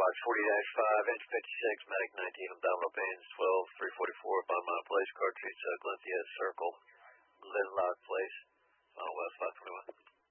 Box 40-5, Inch 56, Medic 19, I'm download bands 12, 344, Bonmont Place, Cartridge, Glenthea Circle, Linlock Place.